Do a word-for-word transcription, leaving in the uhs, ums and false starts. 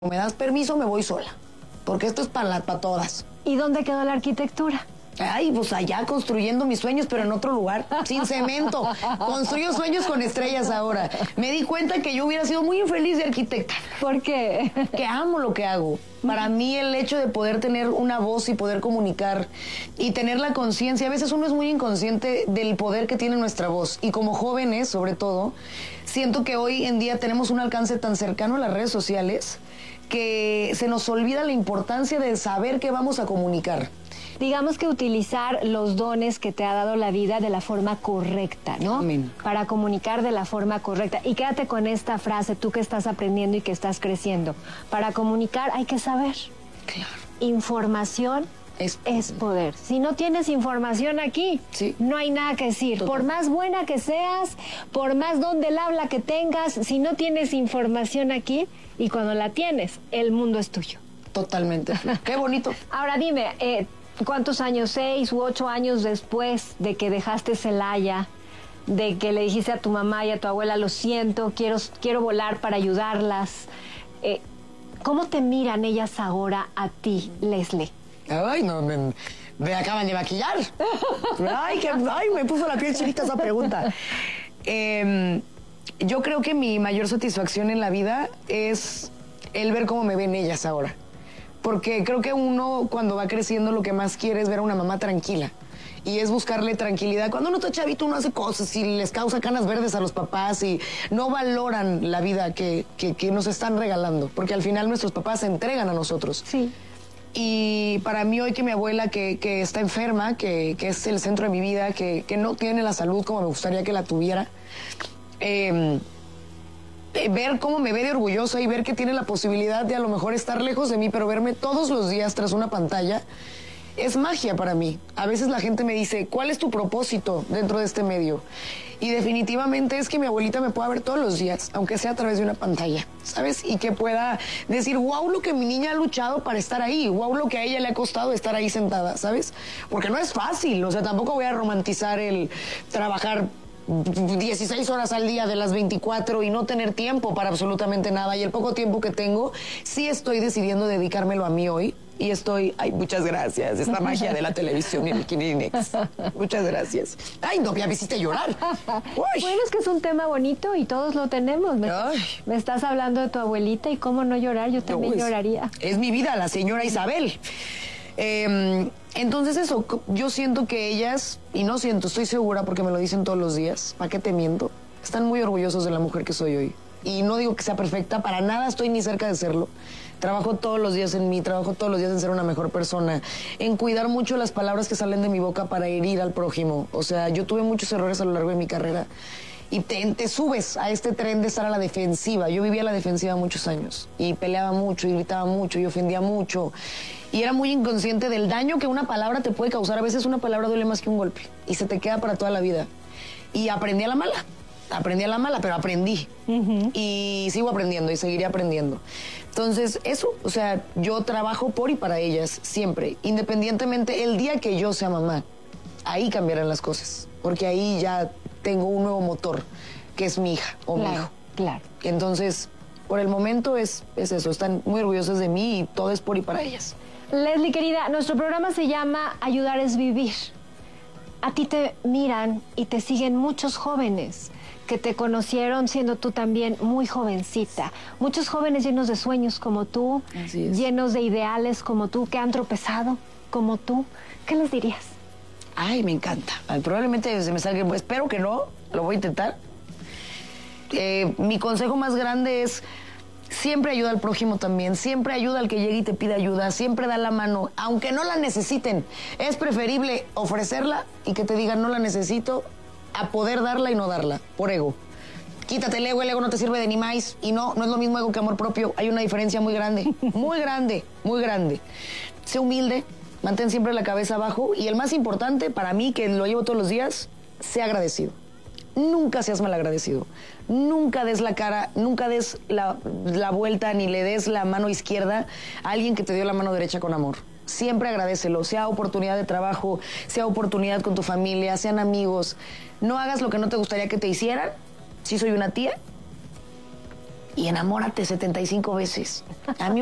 me das permiso, me voy sola, porque esto es para para todas. ¿Y dónde quedó la arquitectura? Ay, pues allá construyendo mis sueños, pero en otro lugar, sin cemento. Construyo sueños con estrellas ahora. Me di cuenta que yo hubiera sido muy infeliz de arquitecta. ¿Por qué? Que amo lo que hago. Para mí el hecho de poder tener una voz y poder comunicar y tener la conciencia, a veces uno es muy inconsciente del poder que tiene nuestra voz. Y como jóvenes, sobre todo, siento que hoy en día tenemos un alcance tan cercano a las redes sociales que se nos olvida la importancia de saber qué vamos a comunicar. Digamos que utilizar los dones que te ha dado la vida de la forma correcta, ¿no? Amén. Para comunicar de la forma correcta. Y quédate con esta frase, tú que estás aprendiendo y que estás creciendo. Para comunicar hay que saber. Claro. Información es, es poder. Si no tienes información aquí, sí, no hay nada que decir. Total. Por más buena que seas, por más don del habla que tengas, si no tienes información aquí, y cuando la tienes, el mundo es tuyo. Totalmente. Qué bonito. Ahora dime, eh, ¿cuántos años, seis u ocho años después de que dejaste Celaya, de que le dijiste a tu mamá y a tu abuela, lo siento, quiero, quiero volar para ayudarlas? Eh, ¿Cómo te miran ellas ahora a ti, Leslie? Ay, no, me, me acaban de maquillar. Ay, que, ay, me puso la piel chinita esa pregunta. Eh, yo creo que mi mayor satisfacción en la vida es el ver cómo me ven ellas ahora. Porque creo que uno cuando va creciendo lo que más quiere es ver a una mamá tranquila. Y es buscarle tranquilidad. Cuando uno está chavito uno hace cosas y les causa canas verdes a los papás y no valoran la vida que, que, que nos están regalando. Porque al final nuestros papás se entregan a nosotros. Sí. Y para mí hoy que mi abuela que, que está enferma, que, que es el centro de mi vida, que, que no tiene la salud como me gustaría que la tuviera, eh, ver cómo me ve de orgullosa y ver que tiene la posibilidad de a lo mejor estar lejos de mí, pero verme todos los días tras una pantalla, es magia para mí. A veces la gente me dice, ¿cuál es tu propósito dentro de este medio? Y definitivamente es que mi abuelita me pueda ver todos los días, aunque sea a través de una pantalla, ¿sabes? Y que pueda decir, wow, lo que mi niña ha luchado para estar ahí, wow, lo que a ella le ha costado estar ahí sentada, ¿sabes? Porque no es fácil, o sea, tampoco voy a romantizar el trabajar dieciséis horas al día de las veinticuatro y no tener tiempo para absolutamente nada. Y el poco tiempo que tengo, sí estoy decidiendo dedicármelo a mí hoy. Y estoy, ay, muchas gracias, esta magia de la televisión y el Kleenex. Muchas gracias. Ay, no, ya me hiciste llorar. Uy. Bueno, es que es un tema bonito y todos lo tenemos. Me, me estás hablando de tu abuelita y cómo no llorar, yo también no, es, lloraría. Es mi vida, la señora Isabel. Eh, entonces eso, yo siento que ellas, y no siento, estoy segura porque me lo dicen todos los días, ¿para qué te miento? Están muy orgullosos de la mujer que soy hoy. Y no digo que sea perfecta, para nada estoy ni cerca de serlo. Trabajo todos los días en mí, trabajo todos los días en ser una mejor persona, en cuidar mucho las palabras que salen de mi boca para herir al prójimo. O sea, yo tuve muchos errores a lo largo de mi carrera y te, te subes a este tren de estar a la defensiva. Yo vivía a la defensiva muchos años y peleaba mucho y gritaba mucho y ofendía mucho. Y era muy inconsciente del daño que una palabra te puede causar. A veces una palabra duele más que un golpe y se te queda para toda la vida. Y aprendí a la mala. Aprendí a la mala, pero aprendí. Uh-huh. Y sigo aprendiendo y seguiré aprendiendo. Entonces, eso, o sea, yo trabajo por y para ellas siempre. Independientemente, el día que yo sea mamá, ahí cambiarán las cosas. Porque ahí ya tengo un nuevo motor, que es mi hija o claro, mi hijo. Claro. Entonces, por el momento es, es eso. Están muy orgullosas de mí y todo es por y para ellas. Leslie, querida, nuestro programa se llama Ayudar es Vivir. A ti te miran y te siguen muchos jóvenes que te conocieron siendo tú también muy jovencita. Muchos jóvenes llenos de sueños como tú, llenos de ideales como tú, que han tropezado como tú. ¿Qué les dirías? Ay, me encanta. Ay, probablemente se me salga, espero que no, lo voy a intentar. Eh, mi consejo más grande es siempre ayuda al prójimo también, siempre ayuda al que llegue y te pide ayuda, siempre da la mano, aunque no la necesiten. Es preferible ofrecerla y que te digan no la necesito, a poder darla y no darla, por ego. Quítate el ego, el ego no te sirve de ni más. Y no, no es lo mismo ego que amor propio. Hay una diferencia muy grande, muy grande, muy grande. Sé humilde, mantén siempre la cabeza abajo. Y el más importante para mí, que lo llevo todos los días, sé agradecido. Nunca seas malagradecido. Nunca des la cara, nunca des la, la vuelta ni le des la mano izquierda a alguien que te dio la mano derecha con amor. Siempre agradécelo, sea oportunidad de trabajo, sea oportunidad con tu familia, sean amigos. No hagas lo que no te gustaría que te hicieran. Si soy una tía, y enamórate setenta y cinco veces. A mí